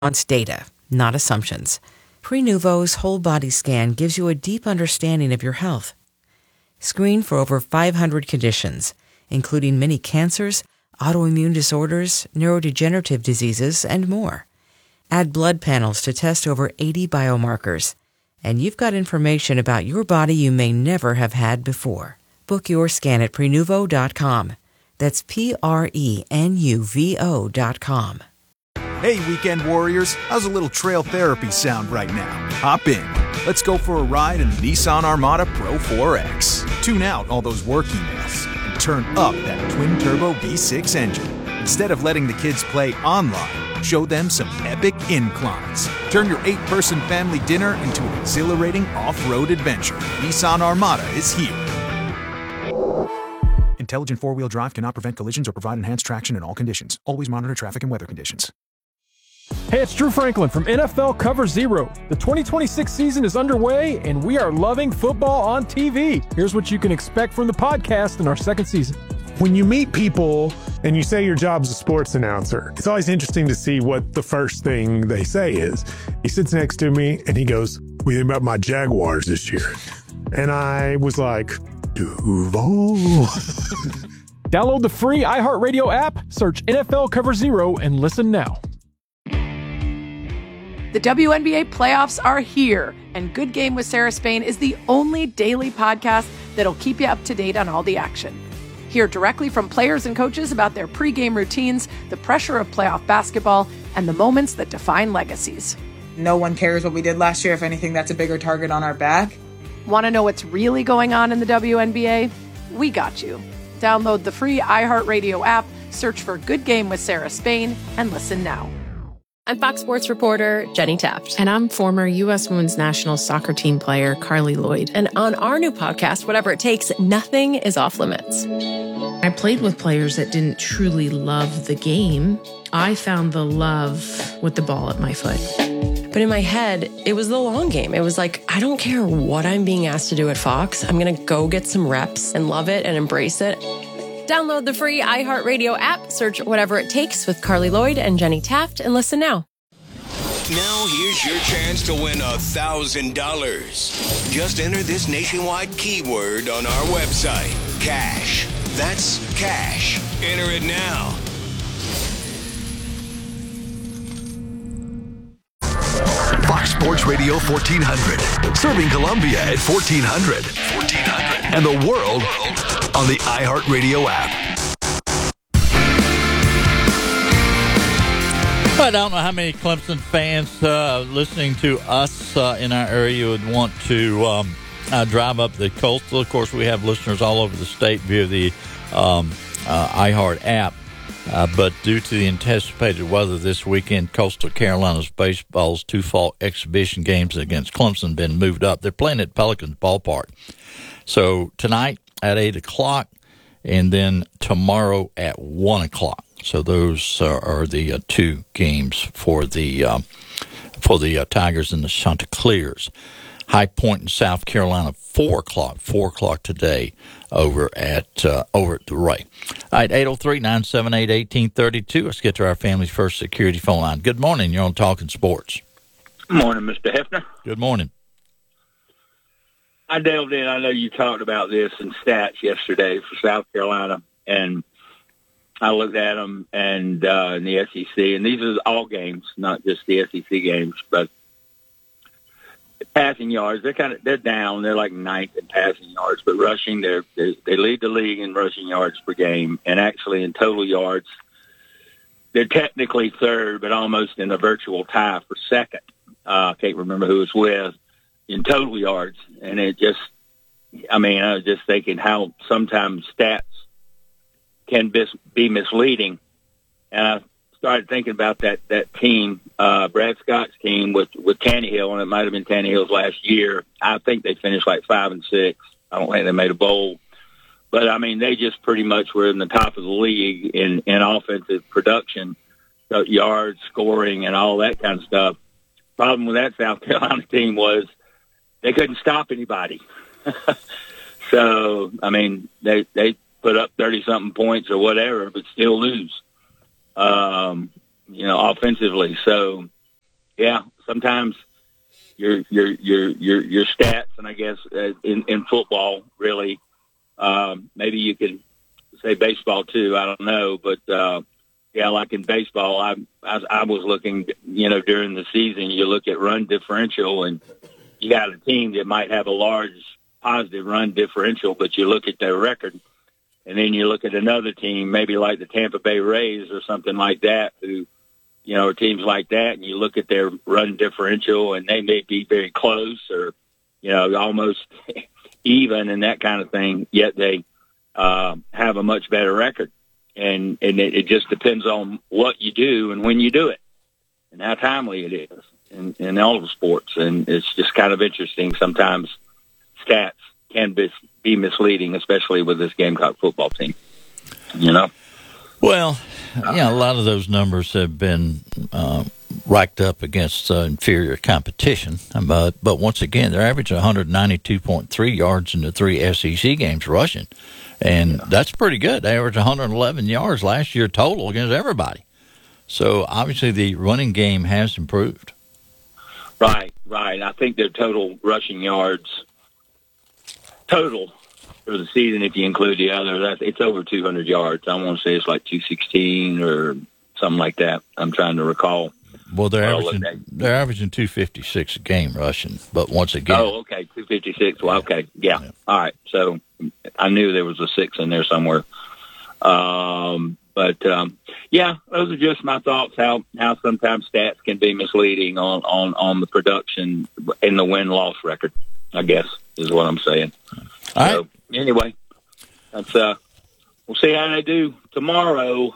wants data, not assumptions. Prenuvo's whole body scan gives you a deep understanding of your health. Screen for over 500 conditions, including many cancers, autoimmune disorders, neurodegenerative diseases, and more. Add blood panels to test over 80 biomarkers. And you've got information about your body you may never have had before. Book your scan at Prenuvo.com. That's Prenuvo.com. Hey, weekend warriors, how's a little trail therapy sound right now? Hop in. Let's go for a ride in the Nissan Armada Pro 4X. Tune out all those work emails and turn up that twin-turbo V6 engine. Instead of letting the kids play online, show them some epic inclines. Turn your 8-person family dinner into an exhilarating off-road adventure. Nissan Armada is here. Intelligent four-wheel drive cannot prevent collisions or provide enhanced traction in all conditions. Always monitor traffic and weather conditions. Hey, it's Drew Franklin from NFL Cover Zero. The 2026 season is underway, and we are loving football on TV. Here's what you can expect from the podcast in our second season. When you meet people and you say your job's a sports announcer, it's always interesting to see what the first thing they say is. He sits next to me and he goes, "What do you think about my Jaguars this year?" And I was like, Duval. Download the free iHeartRadio app, search NFL Cover Zero, and listen now. The WNBA playoffs are here, and Good Game with Sarah Spain is the only daily podcast that'll keep you up to date on all the action. Hear directly from players and coaches about their pregame routines, the pressure of playoff basketball, and the moments that define legacies. No one cares what we did last year. If anything, that's a bigger target on our back. Want to know what's really going on in the WNBA? We got you. Download the free iHeartRadio app, search for Good Game with Sarah Spain, and listen now. I'm Fox Sports reporter Jenny Taft. And I'm former U.S. Women's National Soccer Team player Carly Lloyd. And on our new podcast, Whatever It Takes, nothing is off limits. I played with players that didn't truly love the game. I found the love with the ball at my foot. But in my head, it was the long game. It was like, I don't care what I'm being asked to do at Fox. I'm going to go get some reps and love it and embrace it. Download the free iHeartRadio app, search Whatever It Takes with Carly Lloyd and Jenny Taft, and listen now. Now here's your chance to win $1,000. Just enter this nationwide keyword on our website, cash. That's cash. Enter it now. Fox Sports Radio 1400. Serving Columbia at 1400. And the world on the iHeartRadio app. I don't know how many Clemson fans listening to us in our area would want to drive up the coastal. Of course, we have listeners all over the state via the iHeart app. But due to the anticipated weather this weekend, Coastal Carolina's baseball's two fall exhibition games against Clemson been moved up. They're playing at Pelicans Ballpark. So tonight at 8 o'clock and then tomorrow at 1 o'clock. So those are the two games for the Tigers and the Chanticleers. High Point in South Carolina, 4 o'clock today over at the Ray. All right, 803-978-1832. Let's get to our Family First Security phone line. Good morning. You're on Talking Sports. Good morning, Mr. Hefner. Good morning. I delved in. I know you talked about this in stats yesterday for South Carolina, and I looked at them and in the SEC, and these are all games, not just the SEC games, but passing yards, they're down. They're like ninth in passing yards, but rushing, they lead the league in rushing yards per game, and actually in total yards, they're technically third, but almost in a virtual tie for second. I can't remember who it's with in total yards, and I was just thinking how sometimes stats can be misleading, and I started thinking about that team, Brad Scott's team with Tannehill, and it might have been Tannehill's last year. I think they finished like 5-6. I don't think they made a bowl. But, I mean, they just pretty much were in the top of the league in offensive production, so yards, scoring, and all that kind of stuff. Problem with that South Carolina team was they couldn't stop anybody. So, I mean, they put up 30-something points or whatever, but still lose. Offensively. So yeah, sometimes your stats, and I guess in football, really, maybe you could say baseball too. I don't know, but yeah, like in baseball, I was looking, during the season, you look at run differential, and you got a team that might have a large positive run differential, but you look at their record, and then you look at another team, maybe like the Tampa Bay Rays or something like that, who, or teams like that, and you look at their run differential, and they may be very close or, almost even and that kind of thing, yet they have a much better record. And it just depends on what you do and when you do it and how timely it is in all the sports. And it's just kind of interesting. Sometimes stats can be misleading, especially with this Gamecock football team, Well, a lot of those numbers have been racked up against inferior competition. But once again, they're averaging 192.3 yards in the 3 SEC games rushing. And that's pretty good. They averaged 111 yards last year total against everybody. So, obviously, the running game has improved. Right. I think their total rushing yards, total for the season, if you include the others, it's over 200 yards. I want to say it's like 216 or something like that. I'm trying to recall. Well, they're averaging 256 a game rushing, but once again. Oh, okay, 256. Well, okay, yeah. All right. So I knew there was a 6 in there somewhere. Yeah, those are just my thoughts. How sometimes stats can be misleading on the production and the win-loss record, I guess is what I'm saying. All right. Anyway, that's we'll see how they do tomorrow.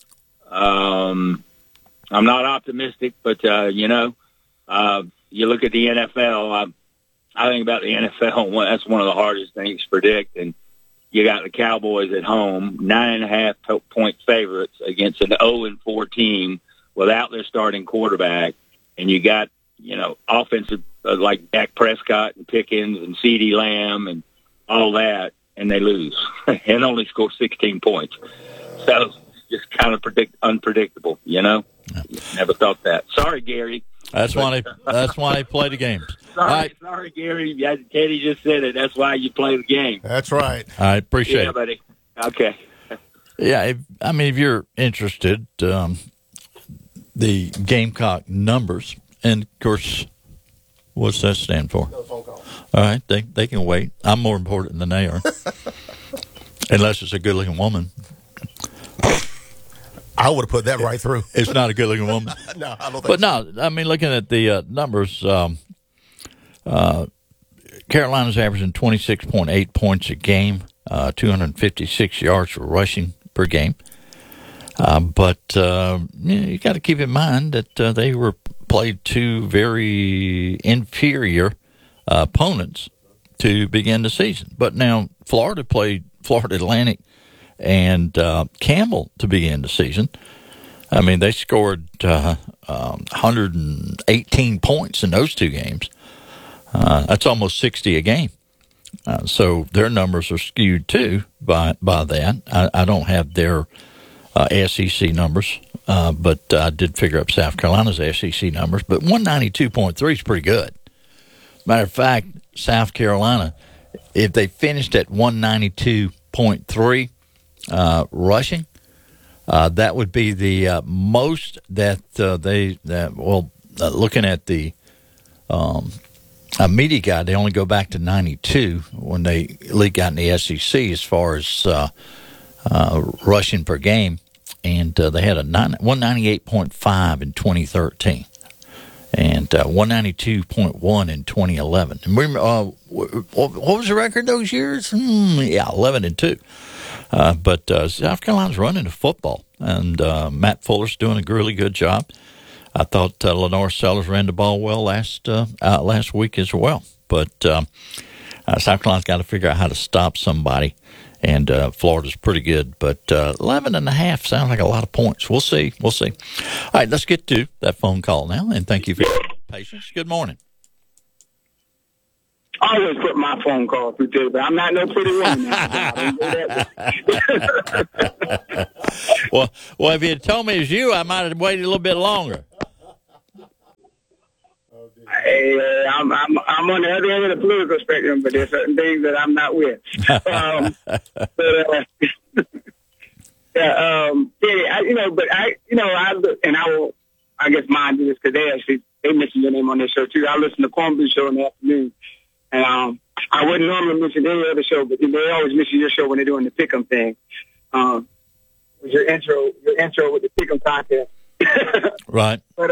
I'm not optimistic, but, you look at the NFL, I think about the NFL, that's one of the hardest things to predict. And you got the Cowboys at home, 9.5-point favorites against an 0-4 team without their starting quarterback. And you got, offensive like Dak Prescott and Pickens and CeeDee Lamb and all that, and they lose and only score 16 points. So just kind of unpredictable, Never thought that. Sorry, Gary. That's why they play the games. Sorry, Gary. Teddy just said it. That's why you play the game. That's right. I appreciate it. Yeah, buddy. Okay. Yeah, if you're interested, the Gamecock numbers, and of course, what's that stand for? No phone call. All right, they can wait. I'm more important than they are, unless it's a good-looking woman. I would have put that right through. It's not a good-looking woman. No, I don't think But no, looking at the numbers, Carolina's averaging 26.8 points a game, 256 yards for rushing per game. But you got to keep in mind that they were played two very inferior opponents to begin the season. But now Florida played Florida Atlantic and Campbell to begin the season. They scored 118 points in those two games. That's almost 60 a game. So their numbers are skewed too by that. I don't have their SEC numbers, but I did figure up South Carolina's SEC numbers. But 192.3 is pretty good. Matter of fact, South Carolina, if they finished at 192.3 rushing, that would be the most that looking at the media guide, they only go back to 92 when they league out in the SEC as far as rushing per game, and they had a 198.5 in 2013 and 192.1 in 2011. And remember, what was the record those years? 11-2. But South Carolina's running the football, and Matt Fuller's doing a really good job. I thought Lenore Sellers ran the ball well last week as well. But South Carolina's got to figure out how to stop somebody, and Florida's pretty good. But 11.5 sounds like a lot of points. We'll see. All right, let's get to that phone call now, and thank you for your patience. Good morning. I always put my phone call through too, but I'm not no pretty woman. Well, if you had told me it was you, I might have waited a little bit longer. I'm on the other end of the political spectrum, but there's certain things that I'm not with. I guess mine do this because they mentioned your name on their show too. I listen to Cornbrew Show in the afternoon, and I wouldn't normally mention any other show, but they always mention your show when they're doing the Pick'em thing. Your intro with the Pick'em contest. Right. But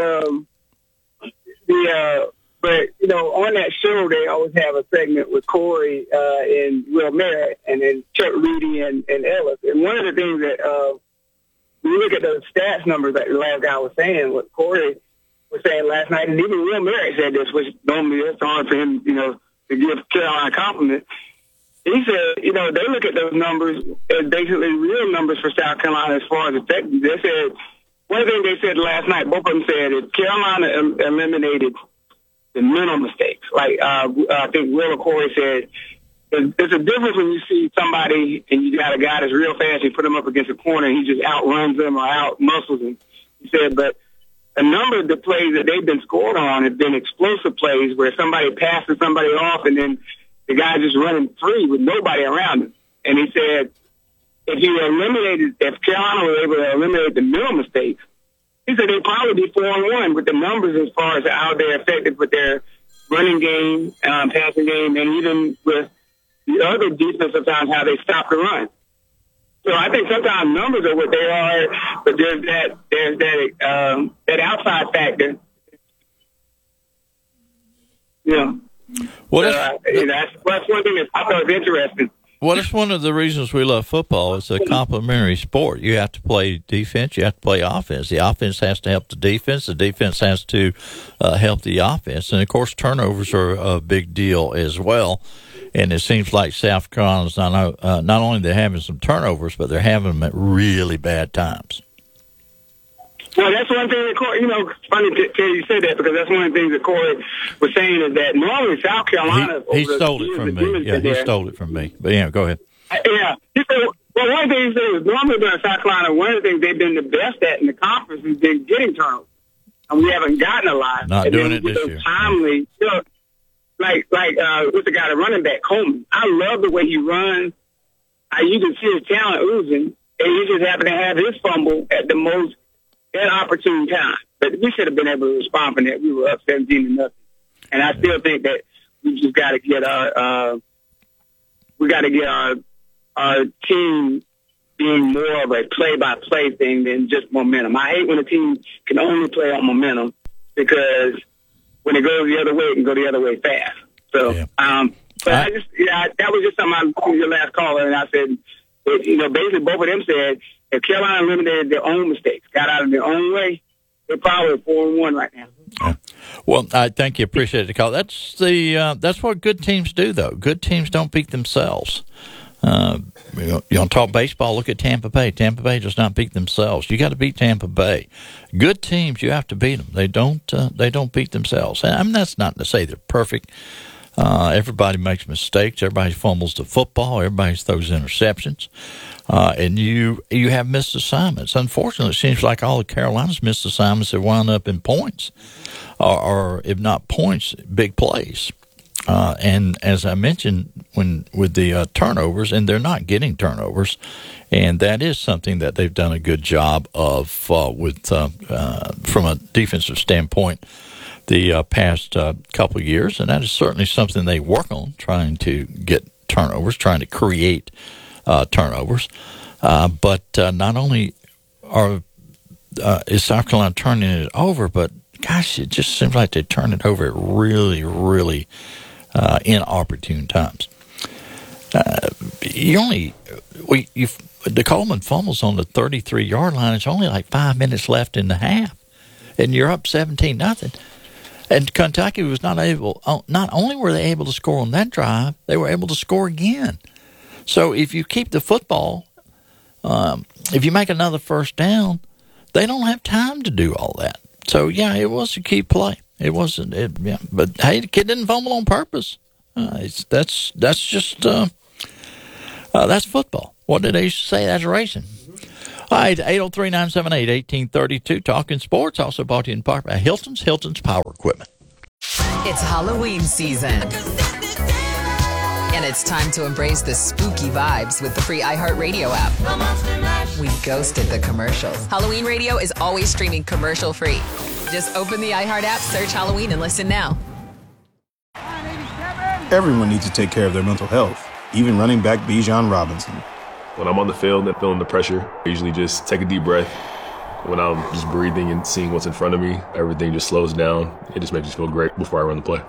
on that show they always have a segment with Corey and Will Merritt, and then Chuck Reedy and Ellis. And one of the things that when you look at the stats numbers that the last guy was saying, what Corey was saying last night, and even Will Merritt said this, which normally it's hard for him, to give Carolina a compliment. He said, they look at those numbers as basically real numbers for South Carolina as far as effective. They said, one thing they said last night, both of them said, if Carolina eliminated the mental mistakes, like I think Will or Corey said, there's a difference when you see somebody and you got a guy that's real fast, you put him up against a corner and he just outruns them or out-muscles them. He said, but a number of the plays that they've been scored on have been explosive plays where somebody passes somebody off and then the guy's just running free with nobody around him. And he said, if Carolina was able to eliminate the mental mistakes, he said they'd probably be 4-1 with the numbers as far as how they're effective with their running game, passing game, and even with the other defensive times, how they stop the run. So I think sometimes numbers are what they are, but there's that outside factor. Well, that's one thing that I thought was interesting. Well, that's one of the reasons we love football. It's a complementary sport. You have to play defense. You have to play offense. The offense has to help the defense. The defense has to help the offense. And, of course, turnovers are a big deal as well. And it seems like South Carolina's not only they're having some turnovers, but they're having them at really bad times. Well, that's one thing that Corey, it's funny to you say that because that's one of the things that Corey was saying is that normally South Carolina. He stole it from me. Yeah, he stole it from me. But, yeah, go ahead. Yeah. He said, well, one thing he said is normally during South Carolina, one of the things they've been the best at in the conference has been getting turnovers. And we haven't gotten a lot. Not doing it this year. Timely, like with the guy, the running back, Coleman. I love the way he runs. You can see his talent oozing, and he just happened to have his fumble at the most opportune time. But we should have been able to respond from that. We were up 17-0. And I still think that we just got to get our team being more of a play-by-play thing than just momentum. I hate when a team can only play on momentum because when it goes the other way, it can go the other way fast. So, that was just something I was to your last caller, and I said, basically both of them said if Carolina eliminated their own mistakes, got out of their own way, they're probably 4-1 right now. Yeah. Well, I thank you. Appreciate the call. That's what good teams do, though. Good teams don't beat themselves. You want to talk baseball? Look at Tampa Bay. Tampa Bay does not beat themselves. You got to beat Tampa Bay. Good teams, you have to beat them. They don't beat themselves. And that's not to say they're perfect. Everybody makes mistakes. Everybody fumbles the football. Everybody throws interceptions. And you have missed assignments. Unfortunately, it seems like all of Carolina's missed assignments have wound up in points, or if not points, big plays. And as I mentioned, with the turnovers, and they're not getting turnovers, and that is something that they've done a good job of from a defensive standpoint the past couple of years, and that is certainly something they work on, trying to get turnovers, trying to create turnovers. But not only is South Carolina turning it over, but gosh, it just seems like they turn it over at really, really inopportune times. The Coleman fumbles on the 33-yard line. It's only like 5 minutes left in the half, and you're up 17-0. And Kentucky was not only were they able to score on that drive, they were able to score again. So if you keep the football, if you make another first down, they don't have time to do all that. So, yeah, it was a key play. It wasn't, but hey, the kid didn't fumble on purpose. That's just that's football. What did they say? That's racing. All right, 803-978-1832. Talking sports, also brought to you in part by Hilton's Power Equipment. It's Halloween season. And it's time to embrace the spooky vibes with the free iHeartRadio app. We ghosted the commercials. Halloween radio is always streaming commercial free. Just open the iHeart app, search Halloween, and listen now. Everyone needs to take care of their mental health, even running back Bijan Robinson. When I'm on the field and feeling the pressure, I usually just take a deep breath. When I'm just breathing and seeing what's in front of me, everything just slows down. It just makes me feel great before I run the play.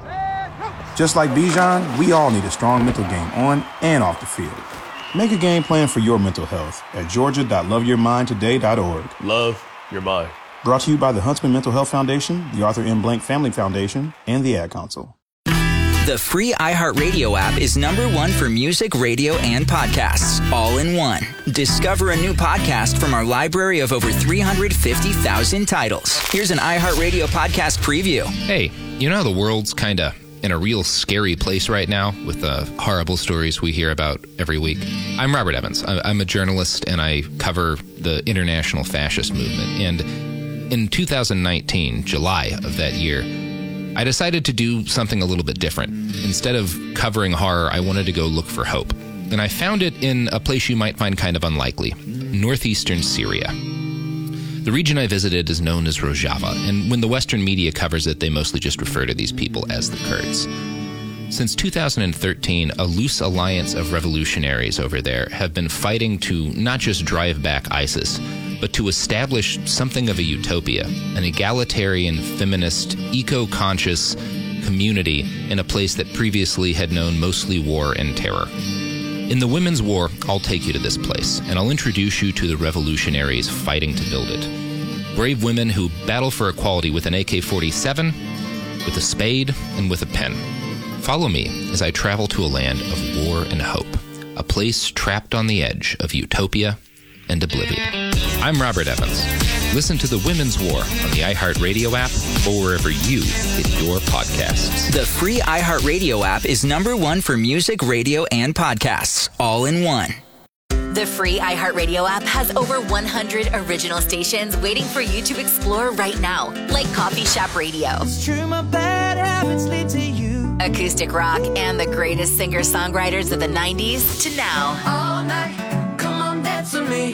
Just like Bijan, we all need a strong mental game on and off the field. Make a game plan for your mental health at georgia.loveyourmindtoday.org. Love your mind. Brought to you by the Huntsman Mental Health Foundation, the Arthur M. Blank Family Foundation, and the Ad Council. The free iHeartRadio app is #1 for music, radio, and podcasts, all in one. Discover a new podcast from our library of over 350,000 titles. Here's an iHeartRadio podcast preview. Hey, you know how the world's kind of in a real scary place right now with the horrible stories we hear about every week? I'm Robert Evans. I'm a journalist, and I cover the international fascist movement. And in 2019, July of that year, I decided to do something a little bit different. Instead of covering horror, I wanted to go look for hope. And I found it in a place you might find kind of unlikely, northeastern Syria. The region I visited is known as Rojava, and when the Western media covers it, they mostly just refer to these people as the Kurds. Since 2013, a loose alliance of revolutionaries over there have been fighting to not just drive back ISIS, but to establish something of a utopia, an egalitarian, feminist, eco-conscious community in a place that previously had known mostly war and terror. In the Women's War, I'll take you to this place, and I'll introduce you to the revolutionaries fighting to build it. Brave women who battle for equality with an AK-47, with a spade, and with a pen. Follow me as I travel to a land of war and hope, a place trapped on the edge of utopia and oblivion. I'm Robert Evans. Listen to The Women's War on the iHeartRadio app or wherever you get your podcasts. The free iHeartRadio app is #1 for music, radio, and podcasts, all in one. The free iHeartRadio app has over 100 original stations waiting for you to explore right now, like Coffee Shop Radio, acoustic rock, and the greatest singer-songwriters of the 90s to now. All night, come on, dance with me.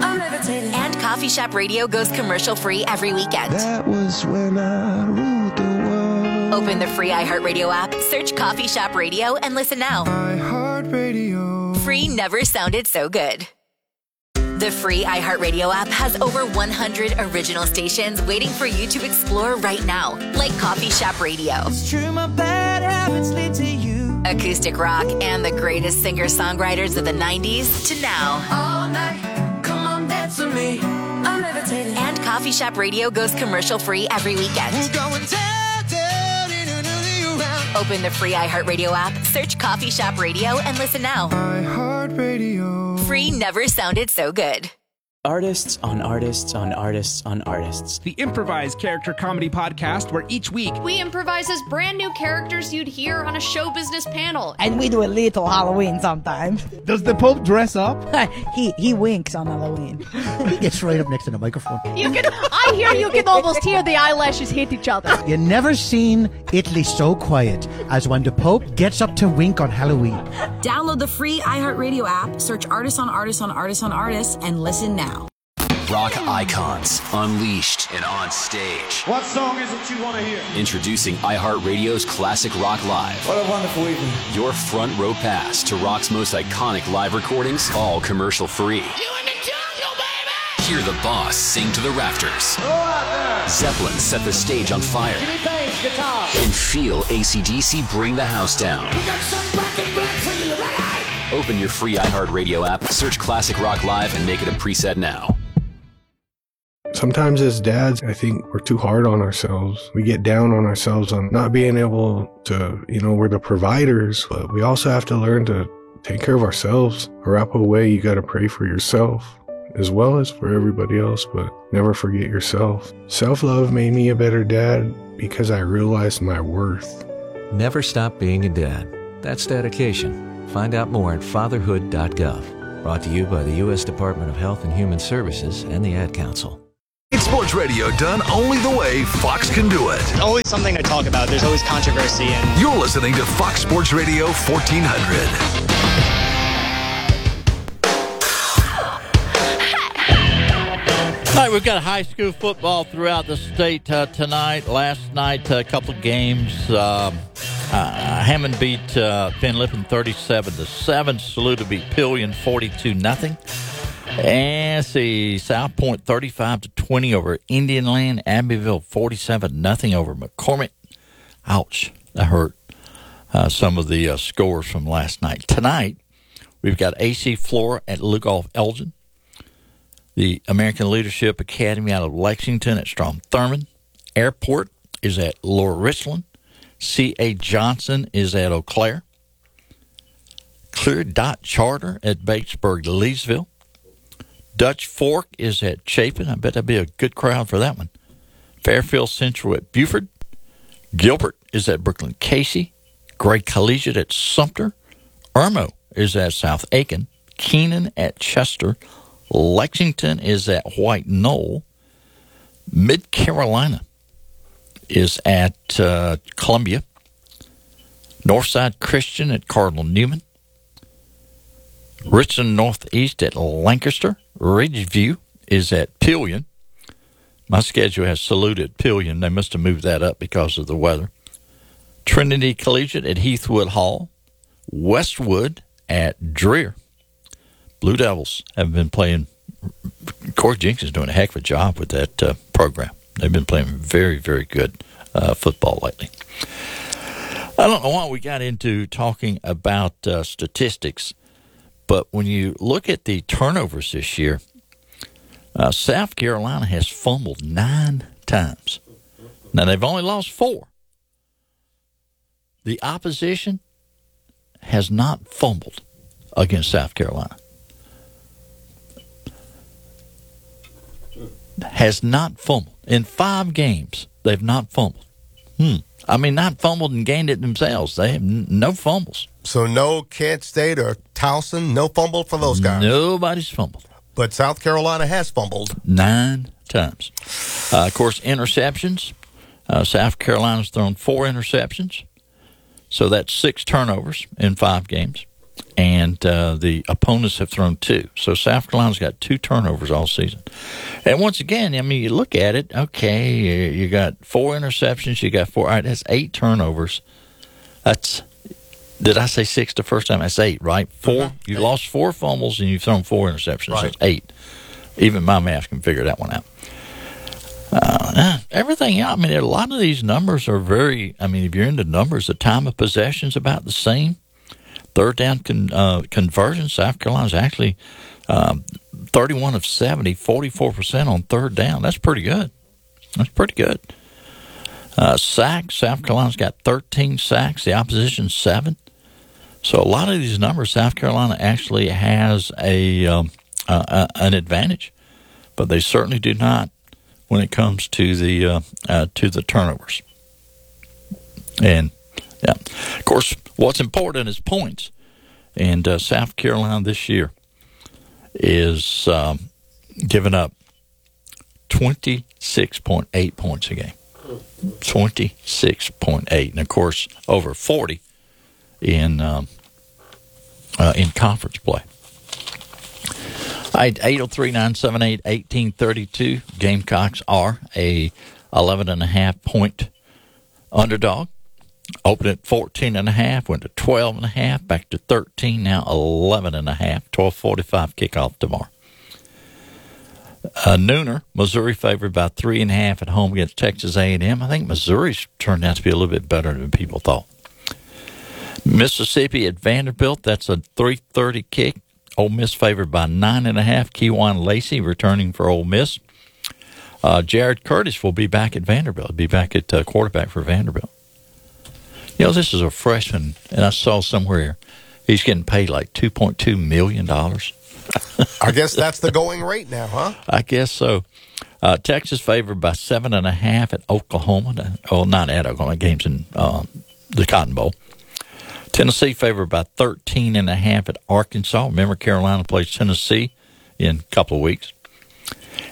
And Coffee Shop Radio goes commercial-free every weekend. That was when I ruled the world. Open the free iHeartRadio app, search Coffee Shop Radio, and listen now. iHeartRadio. Free never sounded so good. The free iHeartRadio app has over 100 original stations waiting for you to explore right now, like Coffee Shop Radio, It's true, my bad habits lead to you. acoustic rock, and the greatest singer-songwriters of the 90s to now. All night, come on, dance with me. I'm levitating. And Coffee Shop Radio goes commercial-free every weekend. We're going down, down, in a new round. Open the free iHeartRadio app, search Coffee Shop Radio, and listen now. iHeartRadio. Free never sounded so good. Artists on artists on artists on artists. The improvised character comedy podcast where each week we improvise as brand new characters you'd hear on a show business panel. And we do a little Halloween sometimes. Does the Pope dress up? he winks on Halloween. He gets right up next to the microphone. I hear you can almost hear the eyelashes hit each other. You never seen Italy so quiet as when the Pope gets up to wink on Halloween. Download the free iHeartRadio app, search Artists on Artists on Artists on Artists, and listen now. Rock icons, unleashed and on stage. What song is it you want to hear? Introducing iHeartRadio's Classic Rock Live. What a wonderful evening. Your front row pass to rock's most iconic live recordings, all commercial free. You in the jungle, baby! Hear the boss sing to the rafters. Go out there! Zeppelin set the stage on fire. Jimmy Page, guitar. And feel AC/DC bring the house down. We got some black and black for you tonight. Open your free iHeartRadio app, search Classic Rock Live, and make it a preset now. Sometimes as dads, I think we're too hard on ourselves. We get down on ourselves on not being able to, we're the providers, but we also have to learn to take care of ourselves. Arapaho way, you got to pray for yourself as well as for everybody else, but never forget yourself. Self-love made me a better dad because I realized my worth. Never stop being a dad. That's dedication. Find out more at fatherhood.gov. Brought to you by the U.S. Department of Health and Human Services and the Ad Council. Sports radio done only the way Fox can do it. There's always something to talk about. There's always controversy. And you're listening to Fox Sports Radio 1400. All right, we've got high school football throughout the state tonight. Last night, a couple of games. Hammond beat Van Lippen 37-7. Saluda beat Pillion 42-0. And see, South Point 35-20 over Indianland. Abbeville 47-0 over McCormick. Ouch, that hurt. Some of the scores from last night. Tonight, we've got AC Flora at Lugoff Elgin. The American Leadership Academy out of Lexington at Strom Thurmond. Airport is at Lower Richland. C.A. Johnson is at Eau Claire. Clear Dot Charter at Batesburg, Leesville. Dutch Fork is at Chapin. I bet that'd be a good crowd for that one. Fairfield Central at Buford. Gilbert is at Brooklyn Casey. Gray Collegiate at Sumter. Irmo is at South Aiken. Keenan at Chester. Lexington is at White Knoll. Mid Carolina is at Columbia. Northside Christian at Cardinal Newman. Richland Northeast at Lancaster. Ridgeview is at Pillion. My schedule has Saluda at Pillion. They must have moved that up because of the weather. Trinity Collegiate at Heathwood Hall. Westwood at Dreer. Blue Devils have been playing. Corey Jenkins is doing a heck of a job with that program. They've been playing very, very good football lately. I don't know why we got into talking about statistics, but when you look at the turnovers this year, South Carolina has fumbled 9 times. Now, they've only lost 4. The opposition has not fumbled against South Carolina. Has not fumbled. In 5 games, they've not fumbled. I mean, not fumbled and gained it themselves. They have no fumbles. So no Kent State or Towson, no fumble for those guys? Nobody's fumbled. But South Carolina has fumbled. 9 times. Of course, interceptions. South Carolina's thrown 4 interceptions. So that's 6 turnovers in 5 games. And the opponents have thrown 2. So South Carolina's got 2 turnovers all season. And once again, I mean, you look at it, okay, you got 4 interceptions, you got 4. All right, that's 8 turnovers. That's, did I say 6 the first time? That's 8, right? 4. You lost 4 fumbles and you've thrown 4 interceptions. Right. That's 8. Even my math can figure that one out. Everything else, I mean, a lot of these numbers are very, I mean, if you're into numbers, the time of possession's about the same. Third down conversion, South Carolina's actually 31 of 70, 44% on third down. That's pretty good. That's pretty good. Sacks, South Carolina's got 13 sacks, the opposition 7. So a lot of these numbers, South Carolina actually has an advantage, but they certainly do not when it comes to the turnovers. And yeah, of course, what's important is points. And South Carolina this year is giving up 26.8 points a game. 26.8. And, of course, over 40 in conference play. 803-978-1832. Gamecocks are a 11.5-point underdog. Opened at 14.5, went to 12.5, back to 13, now 11.5. 12:45 kickoff tomorrow. Nooner, Missouri favored by 3.5 at home against Texas A&M. I think Missouri's turned out to be a little bit better than people thought. Mississippi at Vanderbilt, that's a 3:30 kick. Ole Miss favored by 9.5. Kejuan Lacey returning for Ole Miss. Jared Curtis will be back at Vanderbilt. He'll be back at quarterback for Vanderbilt. You know, this is a freshman, and I saw somewhere he's getting paid like $2.2 million. I guess that's the going rate now, huh? I guess so. Texas favored by 7.5 at Oklahoma. Oh, not at Oklahoma. Games in the Cotton Bowl. Tennessee favored by 13.5 at Arkansas. Remember, Carolina plays Tennessee in a couple of weeks.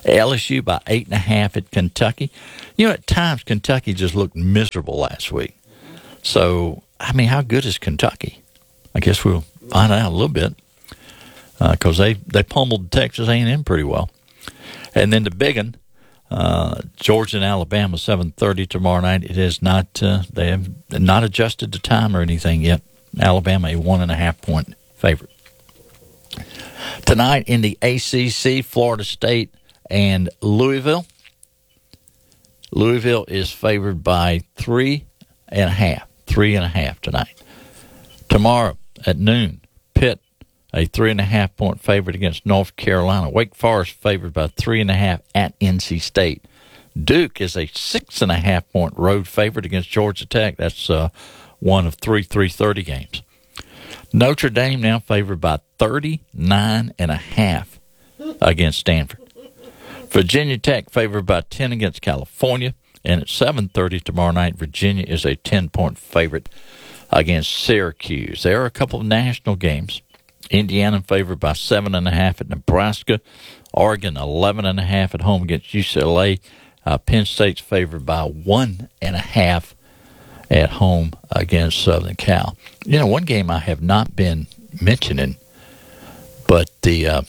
LSU by 8.5 at Kentucky. You know, at times Kentucky just looked miserable last week. So, I mean, how good is Kentucky? I guess we'll find out a little bit because they pummeled Texas A&M pretty well. And then the big one, Georgia and Alabama, 7:30 tomorrow night. It is not. They have not adjusted the time or anything yet. Alabama a 1.5-point favorite. Tonight in the ACC, Florida State and Louisville. Louisville is favored by 3.5. 3.5 tonight. Tomorrow at noon, Pitt, a 3.5-point favorite against North Carolina. Wake Forest favored by 3.5 at NC State. Duke is a 6.5-point road favorite against Georgia Tech. That's one of 3:30 games. Notre Dame now favored by 39.5 against Stanford. Virginia Tech favored by 10 against California. And at 7:30 tomorrow night, Virginia is a 10-point favorite against Syracuse. There are a couple of national games. Indiana favored by 7.5 at Nebraska. Oregon 11.5 at home against UCLA. Penn State's favored by 1.5 at home against Southern Cal. You know, one game I have not been mentioning, but the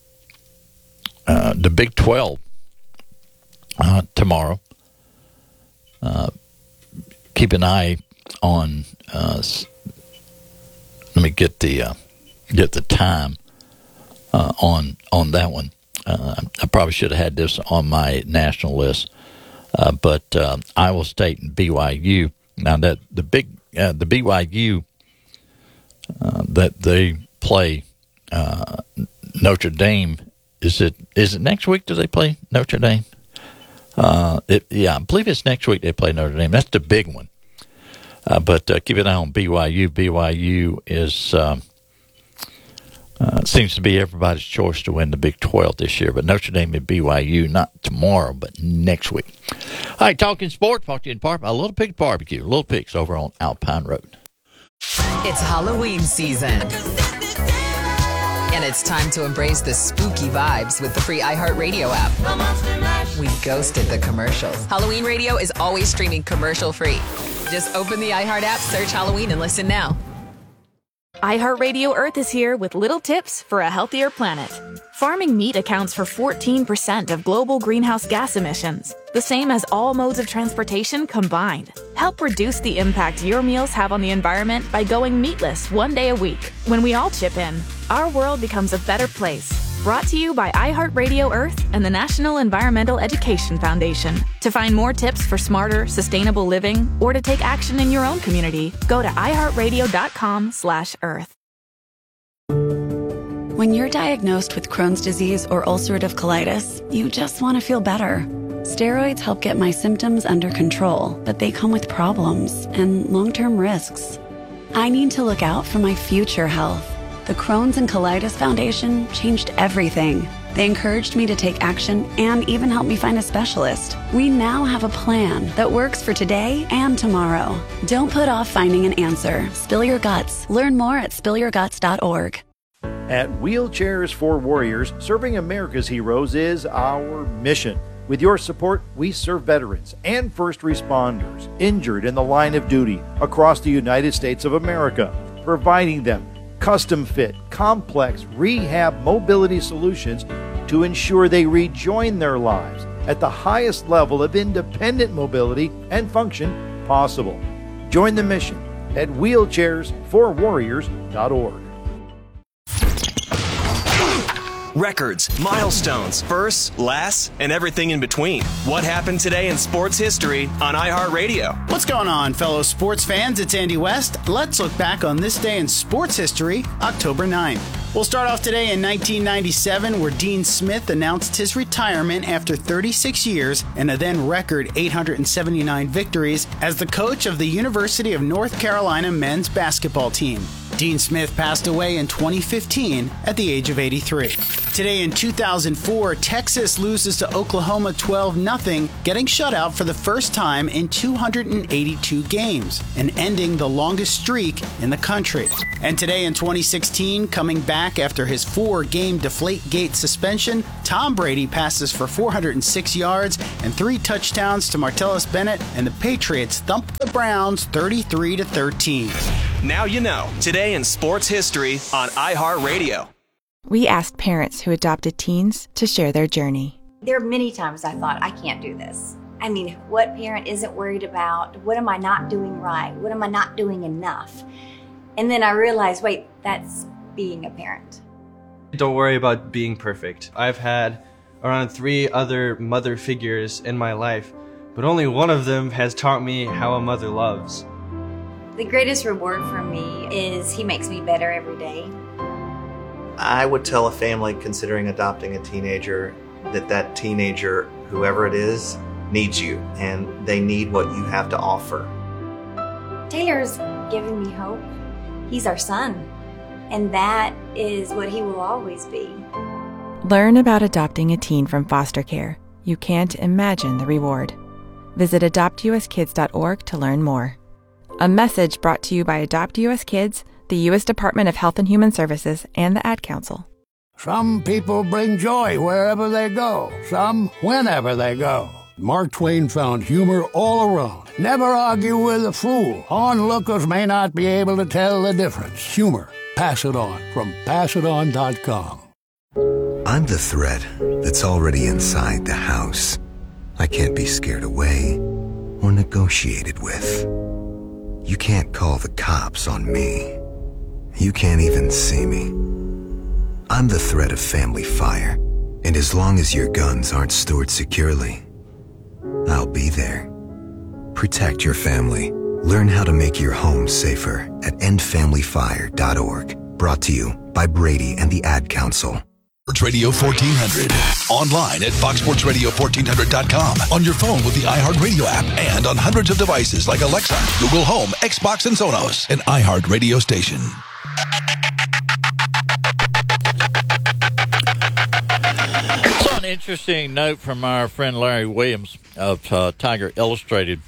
Big 12 tomorrow. Keep an eye on. Let me get the time on that one. I probably should have had this on my national list, but Iowa State and BYU. Now that the BYU that they play Notre Dame. Is it next week? Do they play Notre Dame? I believe it's next week they play Notre Dame. That's the big one. But keep an eye on BYU. BYU is seems to be everybody's choice to win the Big 12 this year. But Notre Dame and BYU, not tomorrow, but next week. All right, talking sports, brought to you in part by Little Pig Barbecue. Little Pig's over on Alpine Road. It's Halloween season. And it's time to embrace the spooky vibes with the free iHeartRadio app. We ghosted the commercials. Halloween Radio is always streaming commercial-free. Just open the iHeart app, search Halloween, and listen now. iHeartRadio Earth is here with little tips for a healthier planet. Farming meat accounts for 14% of global greenhouse gas emissions, the same as all modes of transportation combined. Help reduce the impact your meals have on the environment by going meatless one day a week. When we all chip in, our world becomes a better place. Brought to you by iHeartRadio Earth and the National Environmental Education Foundation. To find more tips for smarter, sustainable living, or to take action in your own community, go to iHeartRadio.com/Earth. When you're diagnosed with Crohn's disease or ulcerative colitis, you just want to feel better. Steroids help get my symptoms under control, but they come with problems and long-term risks. I need to look out for my future health. The Crohn's and Colitis Foundation changed everything. They encouraged me to take action and even helped me find a specialist. We now have a plan that works for today and tomorrow. Don't put off finding an answer. Spill your guts. Learn more at spillyourguts.org. At Wheelchairs for Warriors, serving America's heroes is our mission. With your support, we serve veterans and first responders injured in the line of duty across the United States of America, providing them custom-fit, complex rehab mobility solutions to ensure they rejoin their lives at the highest level of independent mobility and function possible. Join the mission at wheelchairsforwarriors.org. Records, milestones, firsts, lasts, and everything in between. What happened today in sports history on iHeartRadio? What's going on, fellow sports fans? It's Andy West. Let's look back on this day in sports history, October 9th. We'll start off today in 1997, where Dean Smith announced his retirement after 36 years and a then record 879 victories as the coach of the University of North Carolina men's basketball team. Dean Smith passed away in 2015 at the age of 83. Today in 2004, Texas loses to Oklahoma 12-0, getting shut out for the first time in 282 games and ending the longest streak in the country. And today in 2016, coming back after his 4-game Deflategate suspension, Tom Brady passes for 406 yards and 3 touchdowns to Martellus Bennett, and the Patriots thump the Browns 33-13. Now you know. Today in sports history on iHeartRadio. We asked parents who adopted teens to share their journey. There are many times I thought, I can't do this. I mean, what parent isn't worried about, what am I not doing right? What am I not doing enough? And then I realized, wait, that's being a parent. Don't worry about being perfect. I've had around 3 other mother figures in my life, but only one of them has taught me how a mother loves. The greatest reward for me is he makes me better every day. I would tell a family considering adopting a teenager that teenager, whoever it is, needs you, and they need what you have to offer. Taylor's given me hope. He's our son, and that is what he will always be. Learn about adopting a teen from foster care. You can't imagine the reward. Visit adoptuskids.org to learn more. A message brought to you by Adopt US Kids, the U.S. Department of Health and Human Services, and the Ad Council. Some people bring joy wherever they go, some whenever they go. Mark Twain found humor all around. Never argue with a fool. Onlookers may not be able to tell the difference. Humor. Pass it on from passiton.com. I'm the threat that's already inside the house. I can't be scared away or negotiated with. You can't call the cops on me. You can't even see me. I'm the threat of family fire, and as long as your guns aren't stored securely, I'll be there. Protect your family. Learn how to make your home safer at endfamilyfire.org. Brought to you by Brady and the Ad Council. Sports Radio 1400. Online at foxsportsradio1400.com. On your phone with the iHeartRadio app and on hundreds of devices like Alexa, Google Home, Xbox, and Sonos. An iHeartRadio station. So an interesting note from our friend Larry Williams of Tiger Illustrated.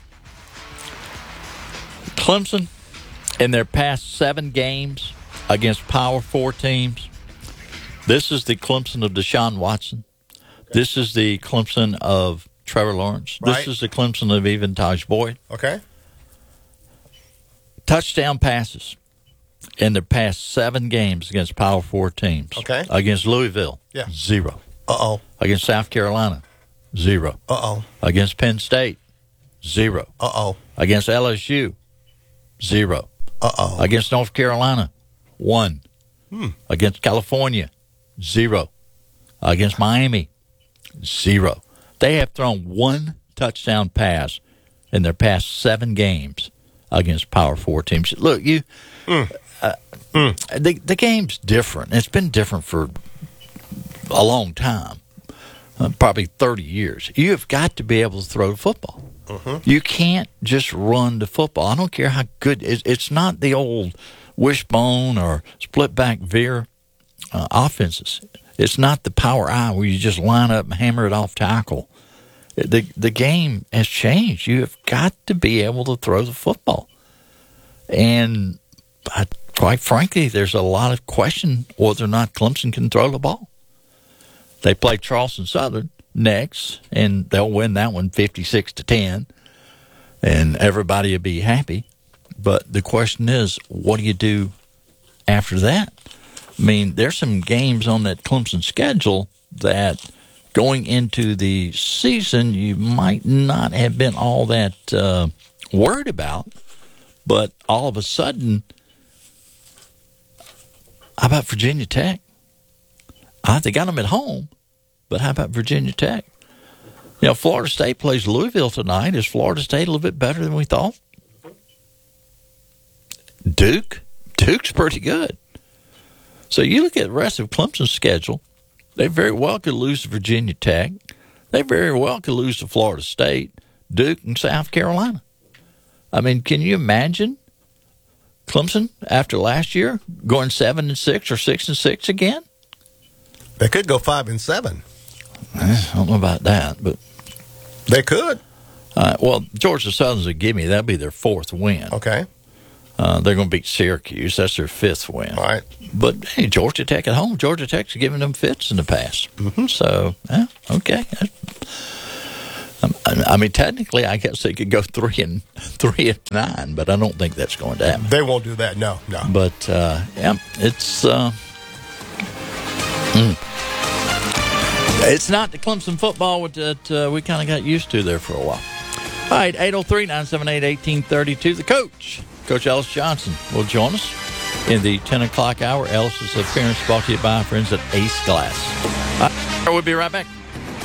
Clemson, in their past 7 games against Power 4 teams, this is the Clemson of Deshaun Watson. This is the Clemson of Trevor Lawrence. Right. This is the Clemson of even Taj Boyd. Okay. Touchdown passes in their past 7 games against Power 4 teams. Okay. Against Louisville, 0. Uh-oh. Against South Carolina, 0. Uh-oh. Against Penn State, 0. Uh-oh. Against LSU, 0. Uh-oh. Against North Carolina, 1. Against California, 0. Against Miami, 0. They have thrown 1 touchdown pass in their past 7 games against Power 4 teams. Look, the game's different. It's been different for a long time, probably 30 years. You have got to be able to throw the football. You can't just run the football. I don't care how good. It's not the old wishbone or split back veer offenses. It's not the power I where you just line up and hammer it off tackle. The game has changed. You have got to be able to throw the football. And quite frankly, there's a lot of question whether or not Clemson can throw the ball. They play Charleston Southern next, and they'll win that one 56-10, and everybody will be happy. But the question is, what do you do after that? I mean, there's some games on that Clemson schedule that going into the season you might not have been all that worried about, but all of a sudden, how about Virginia Tech? They got them at home, but how about Virginia Tech? You know, Florida State plays Louisville tonight. Is Florida State a little bit better than we thought? Duke's pretty good. So you look at the rest of Clemson's schedule, they very well could lose to Virginia Tech. They very well could lose to Florida State, Duke, and South Carolina. I mean, can you imagine Clemson, after last year, going 7-6 or 6-6 again? They could go 5-7. I don't know about that, but they could. Well, Georgia Southern's a gimme. That'll be their 4th win. Okay. They're going to beat Syracuse. That's their 5th win. All right. But hey, Georgia Tech at home. Georgia Tech's given them fits in the past. Mm-hmm. So, okay. I mean, technically, I guess they could go 3-9, but I don't think that's going to happen. They won't do that. No. But yeah, it's it's not the Clemson football that we kind of got used to there for a while. All right, 803-978-1832. The coach, Coach Ellis Johnson, will join us in the 10 o'clock hour. Ellis's appearance brought to you by our friends at Ace Glass. We'll be right back.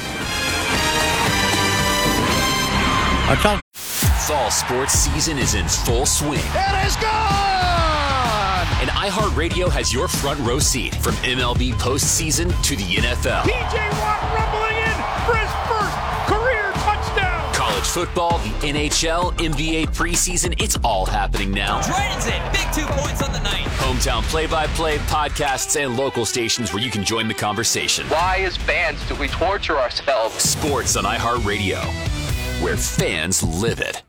Fall sports season is in full swing. It is gone! And iHeartRadio has your front row seat from MLB postseason to the NFL. P.J. Watt rumbling in for his first career touchdown! College football, the NHL, NBA preseason, it's all happening now. Dragons in, big 2 points on the night. Hometown play-by-play, podcasts, and local stations where you can join the conversation. Why, as fans, do we torture ourselves? Sports on iHeartRadio, where fans live it.